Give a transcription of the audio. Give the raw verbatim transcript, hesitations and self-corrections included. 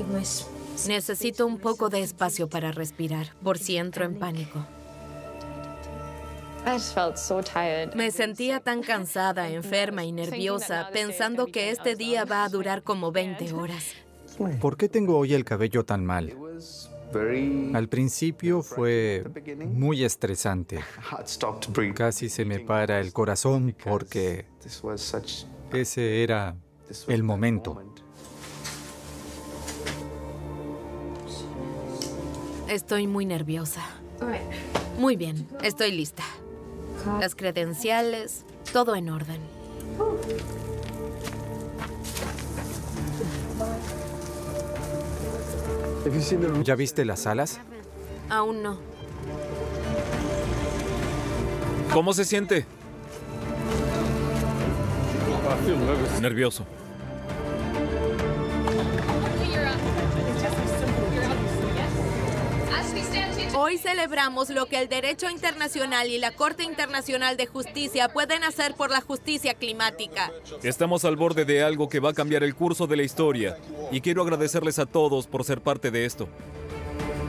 Necesito un poco de espacio para respirar, por si entro en pánico. Me sentía tan cansada, enferma y nerviosa, pensando que este día va a durar como veinte horas. ¿Por qué tengo hoy el cabello tan mal? Al principio fue muy estresante. Casi se me para el corazón porque ese era el momento. Estoy muy nerviosa. Muy bien, estoy lista. Las credenciales, todo en orden. ¿Ya viste las salas? Aún no. ¿Cómo se siente? Nervioso. Hoy celebramos lo que el derecho internacional y la Corte Internacional de Justicia pueden hacer por la justicia climática. Estamos al borde de algo que va a cambiar el curso de la historia y quiero agradecerles a todos por ser parte de esto.